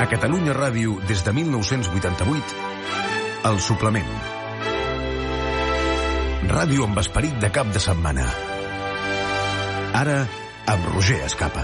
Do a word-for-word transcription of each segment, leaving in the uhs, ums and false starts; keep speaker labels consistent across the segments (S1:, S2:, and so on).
S1: A Catalunya Ràdio, des de mil nou-cents vuitanta-vuit, El Suplement. Ràdio amb esperit de cap de setmana. Ara, amb Roger Escapa.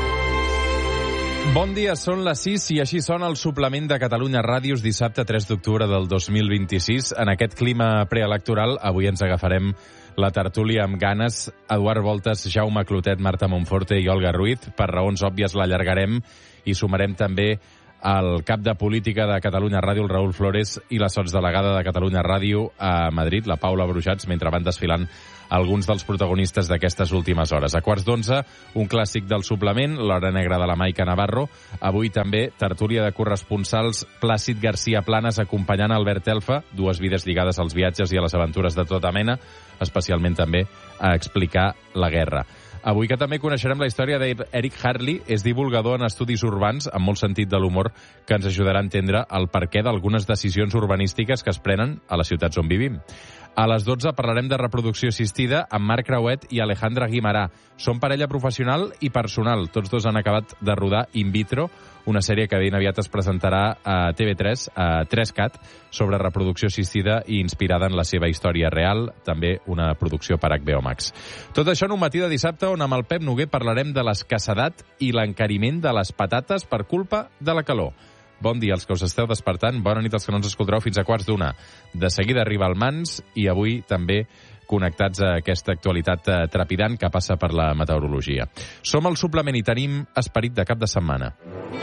S2: Bon dia, són les sis i així sona el Suplement de Catalunya Ràdios dissabte tres d'octubre del dos mil vint-i-sis. En aquest clima preelectoral, avui ens agafarem la tertúlia amb ganes. Eduard Voltes, Jaume Clotet, Marta Monforte i Olga Ruiz. Per raons òbvies l'allargarem i sumarem també el cap de política de Catalunya Ràdio, el Raül Flores, i la sotsdelegada de Catalunya Ràdio a Madrid, la Paula Brujats, mentre van desfilant alguns dels protagonistes d'aquestes últimes hores. A quarts d'onze, un clàssic del suplement, l'Hora Negra de la Maica Navarro. Avui també tertúlia de corresponsals, Plàcid García Planas acompanyant Albert Elfa, dues vides lligades als viatges i a les aventures de tota mena, especialment també a explicar la guerra. Avui que també coneixerem la història d'Eric Harley, és divulgador en estudis urbans, amb molt sentit de l'humor, que ens ajudarà a entendre el perquè d'algunes decisions urbanístiques que es prenen a les ciutats on vivim. A les dotze parlarem de reproducció assistida amb Marc Creuet i Alejandra Guimarà. Són parella professional i personal. Tots dos han acabat de rodar In Vitro, una sèrie que ben aviat es presentarà a T V tres, a tres cat, sobre reproducció assistida i inspirada en la seva història real, també una producció per H B O Max. Tot això en un matí de dissabte on amb el Pep Noguer parlarem de l'escassedat i l'encariment de les patates per culpa de la calor. Bon dia als que us esteu despertant, bona nit als que no ens escoltareu fins a quarts d'una. De seguida arriba el Mans i avui també connectats a aquesta actualitat trepidant que passa per la meteorologia. Som al Suplement i tenim esperit de cap de setmana.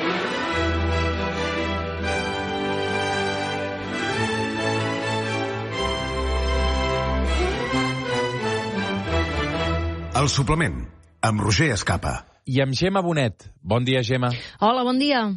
S1: El Suplement, amb Roger Escapa.
S2: I amb Gemma Bonet. Bon dia, Gemma.
S3: Hola, bon dia.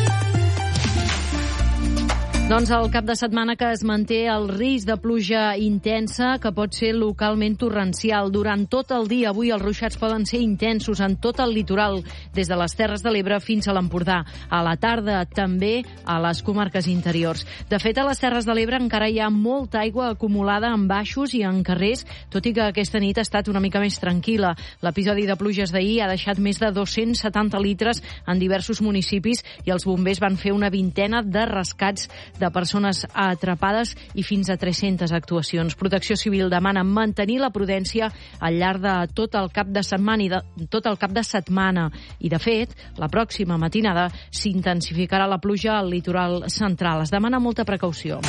S3: Doncs el cap de setmana que es manté el risc de pluja intensa, que pot ser localment torrencial. Durant tot el dia avui els ruixats poden ser intensos en tot el litoral, des de les Terres de l'Ebre fins a l'Empordà. A la tarda també a les comarques interiors. De fet, a les Terres de l'Ebre encara hi ha molta aigua acumulada en baixos i en carrers, tot i que aquesta nit ha estat una mica més tranquil·la. L'episodi de pluges d'ahir ha deixat més de dos-cents setanta litres en diversos municipis i els bombers van fer una vintena de rescats de persones atrapades i fins a tres-centes actuacions. Protecció Civil demana mantenir la prudència al llarg de tot el cap de setmana i de, tot el cap de setmana. I, de fet, la pròxima matinada s'intensificarà la pluja al litoral central. Es demana molta precaució.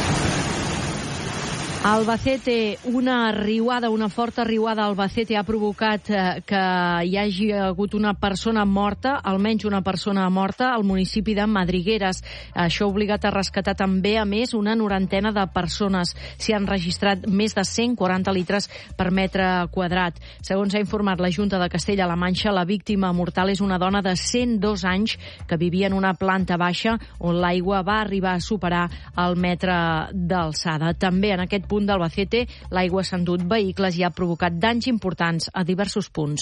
S3: Albacete, una riuada, una forta riuada a Albacete ha provocat eh, que hi hagi hagut una persona morta, almenys una persona morta, al municipi de Madrigueres. Això ha obligat a rescatar també, a més, una norantena de persones. S'hi han registrat més de cent quaranta litres per metre quadrat. Segons ha informat la Junta de Castella-La Manxa, la víctima mortal és una dona de cent dos anys que vivia en una planta baixa on l'aigua va arribar a superar el metre d'alçada. També en aquest punt d'Albacete, l'aigua s'ha endut vehicles i ha provocat danys importants a diversos punts.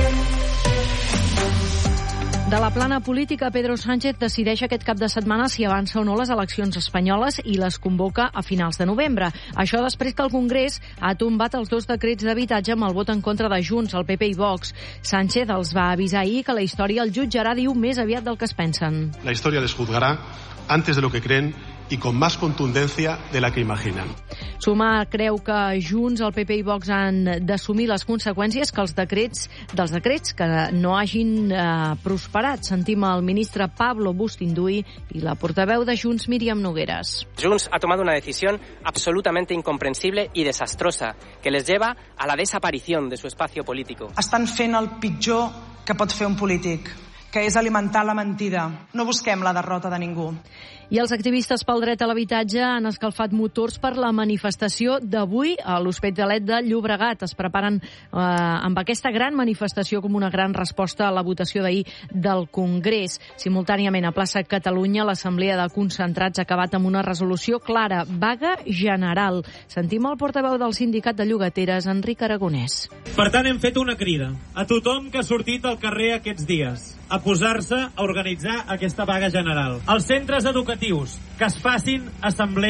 S3: De la plana política, Pedro Sánchez decideix aquest cap de setmana si avança o no les eleccions espanyoles i les convoca a finals de novembre. Això després que el Congrés ha tombat els dos decrets d'habitatge amb el vot en contra de Junts, el P P i Vox. Sánchez els va avisar ahir que la història el jutjarà, diu, més aviat del que es pensen.
S4: La història les juzgarà antes de lo que creen y con más contundencia de la que imaginan.
S3: Sumar creu que Junts, el P P i Vox han d'assumir les conseqüències que els decrets dels decrets que no hagin eh, prosperat. Sentim el ministre Pablo Bustinduy i la portaveu de Junts, Míriam Nogueras.
S5: Junts ha tomado una decisión absolutamente incomprensible y desastrosa que les lleva a la desaparición de su espacio político.
S6: Estan fent el pitjor que pot fer un polític, que és alimentar la mentida. No busquem la derrota de ningú.
S3: I els activistes pel dret a l'habitatge han escalfat motors per la manifestació d'avui a l'Hospitalet de Llobregat. Es preparen eh, amb aquesta gran manifestació com una gran resposta a la votació d'ahir del Congrés. Simultàniament a plaça Catalunya, l'Assemblea de Concentrats ha acabat amb una resolució clara, vaga general. Sentim el portaveu del sindicat de llogateres, Enric Aragonès.
S7: Per tant, hem fet una crida a tothom que ha sortit al carrer aquests dies a posar-se a organitzar aquesta vaga general. Els centres educatius, que es facin assemblees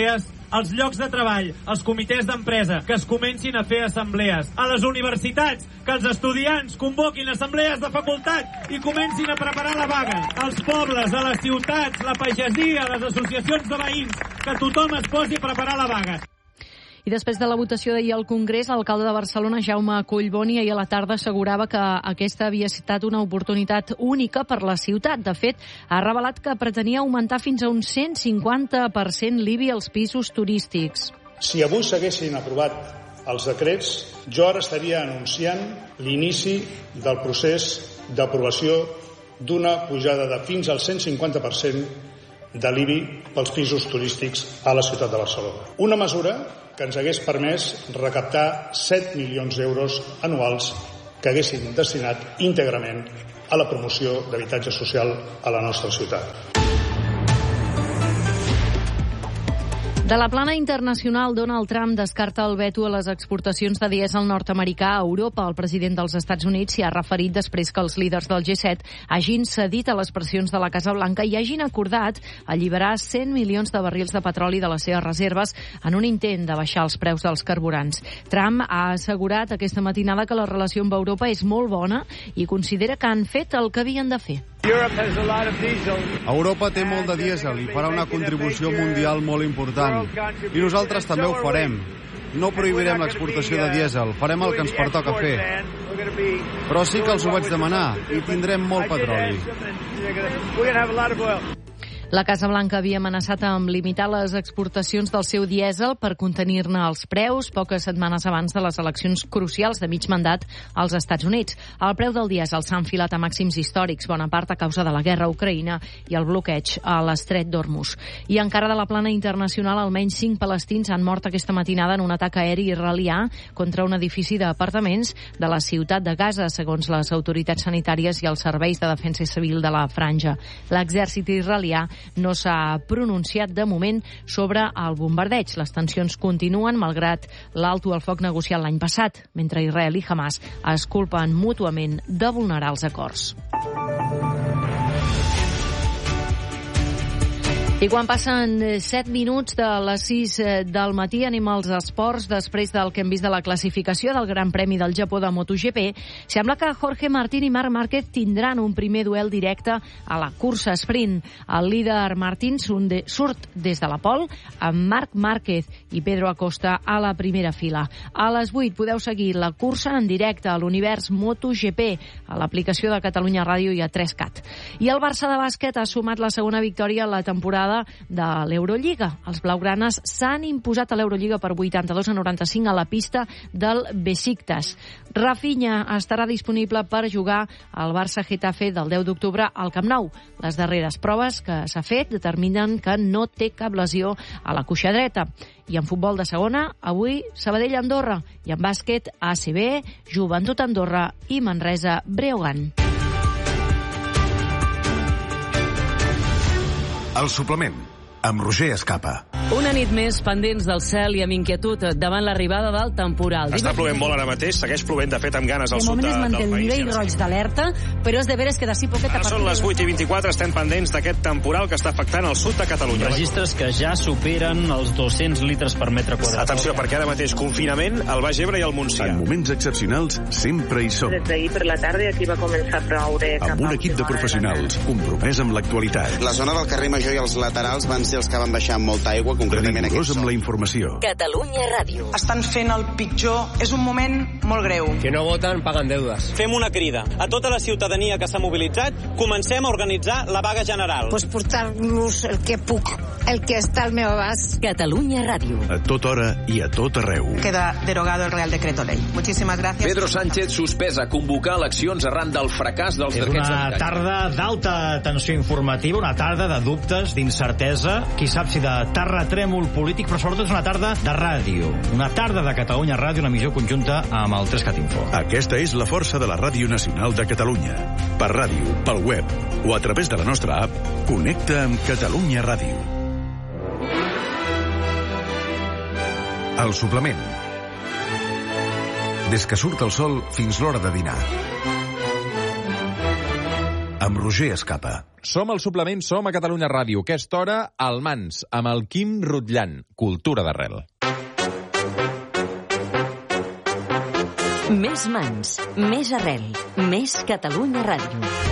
S7: als llocs de treball, als comitès d'empresa, que es comencin a fer assemblees. A les universitats, que els estudiants convoquin assemblees de facultat i comencin a preparar la vaga. Als pobles, a les ciutats, la pagesia, les associacions de veïns, que tothom es posi a preparar la vaga.
S3: I després de la votació d'ahir al Congrés, l'alcalde de Barcelona, Jaume Collboni, ahir a la tarda assegurava que aquesta havia estat una oportunitat única per la ciutat. De fet, ha revelat que pretenia augmentar fins a un cent cinquanta per cent l'I B I als pisos turístics.
S8: Si avui s'haguessin aprovat els decrets, jo ara estaria anunciant l'inici del procés d'aprovació d'una pujada de fins al cent cinquanta per cent de l'I B I pels pisos turístics a la ciutat de Barcelona. Una mesura que ens hagués permès recaptar set milions d'euros anuals que haguessin destinat íntegrament a la promoció d'habitatge social a la nostra ciutat.
S3: De la plana internacional, Donald Trump descarta el veto a les exportacions de dièsel nord-americà a Europa. El president dels Estats Units s'hi ha referit després que els líders del G set hagin cedit a les pressions de la Casa Blanca i hagin acordat alliberar cent milions de barrils de petroli de les seves reserves en un intent de baixar els preus dels carburants. Trump ha assegurat aquesta matinada que la relació amb Europa és molt bona i considera que han fet el que havien de fer.
S9: Europa té molt de dièsel i farà una contribució mundial molt important. I nosaltres també ho farem. No prohibirem l'exportació de dièsel, farem el que ens pertoca fer. Però sí que els ho vaig demanar i tindrem molt petroli.
S3: La Casa Blanca havia amenaçat amb limitar les exportacions del seu dièsel per contenir-ne els preus poques setmanes abans de les eleccions crucials de mig mandat als Estats Units. El preu del dièsel s'ha enfilat a màxims històrics, bona part a causa de la guerra a Ucraïna i el bloqueig a l'estret d'Hormuz. I encara de la plana internacional, almenys cinc palestins han mort aquesta matinada en un atac aeri israelià contra un edifici d'apartaments de la ciutat de Gaza, segons les autoritats sanitàries i els serveis de defensa civil de la franja. L'exèrcit israelià no s'ha pronunciat de moment sobre el bombardeig. Les tensions continuen malgrat l'alto al foc negociat l'any passat, mentre Israel i Hamas es culpen mútuament de vulnerar els acords. I quan passen set minuts de les sis del matí anem als esports. Després del que hem vist de la classificació del Gran Premi del Japó de MotoGP, sembla que Jorge Martín i Marc Márquez tindran un primer duel directe a la cursa sprint. El líder Martín surt des de la pole amb Marc Márquez i Pedro Acosta a la primera fila. A les vuit podeu seguir la cursa en directe a l'univers MotoGP a l'aplicació de Catalunya Ràdio i a tres cat. I el Barça de bàsquet ha sumat la segona victòria a la temporada de l'Eurolliga. Els blaugranes s'han imposat a l'Eurolliga per vuitanta-dos a noranta-cinc a la pista del Besiktas. Rafinha estarà disponible per jugar al Barça-Getafe del deu d'octubre al Camp Nou. Les darreres proves que s'ha fet determinen que no té cap lesió a la cuixa dreta. I en futbol de segona, avui Sabadell-Andorra i en bàsquet A C B, Joventut Andorra i Manresa Breogán.
S1: El suplement, amb Roger Escapa.
S10: Una nit més pendents del cel i amb inquietud davant l'arribada del temporal.
S11: Està plovent molt ara mateix, segueix plovent, de fet, amb ganes al sud del país.
S12: De moment es manté el nivell roig d'alerta, però és de veres que d'ací poquet...
S11: Ara són les vuit i vint-i-quatre, estem pendents d'aquest temporal que està afectant el sud de Catalunya.
S13: Registres que ja superen els dos-cents litres per metre quadrat.
S11: Atenció, perquè ara mateix confinament al Baix Ebre i al Montsià.
S1: En moments excepcionals sempre hi som.
S14: Des d'ahir per la tarda aquí va començar a ploure.
S1: Amb un equip de professionals compromès amb l'actualitat.
S15: La zona del carrer Major i els laterals van ser els que van baixar amb molta aigua, concretament aquest
S1: amb la informació.
S16: Catalunya Ràdio.
S6: Estan fent el pitjor. És un moment molt greu.
S17: Que no voten, paguen deudes.
S18: Fem una crida a tota la ciutadania que s'ha mobilitzat. Comencem a organitzar la vaga general.
S19: Pues portar-los el que puc, el que està al meu abast.
S16: Catalunya Ràdio.
S1: A tota hora i a tot arreu.
S6: Queda derogado el Real Decreto Ley. Muchísimas gracias.
S20: Pedro Sánchez suspès a convocar eleccions arran del fracàs dels decrets d'habitatge.
S21: És una tarda d'alta tensió informativa, una tarda de dubtes, d'incertesa, qui sap si de terratrèmol polític, però sobretot és una tarda de ràdio. Una tarda de Catalunya Ràdio, una emissió conjunta amb el tres cat Info.
S1: Aquesta és la força de la Ràdio Nacional de Catalunya. Per ràdio, pel web o a través de la nostra app, connecta amb Catalunya Ràdio. El suplement. Des que surt el sol fins l'hora de dinar. Amb Roger Escapa.
S2: Som al suplement, som a Catalunya Ràdio. Aquesta hora, al Mans, amb el Quim Rutllant. Cultura d'arrel.
S16: Més Mans, més arrel, més Catalunya Ràdio.